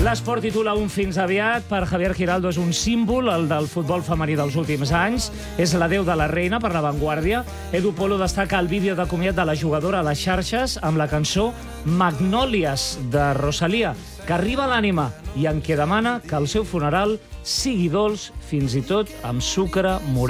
L'esport titula un fins aviat. Per Javier Giraldo és un símbol, el del futbol femení dels últims anys. És la déu de la reina per La Vanguardia. Edu Polo destaca el vídeo de comiat de la jugadora a les xarxes amb la cançó Magnòlies de Rosalía, que arriba a l'ànima i en què demana que el seu funeral sigui dolç, fins i tot amb sucre morè.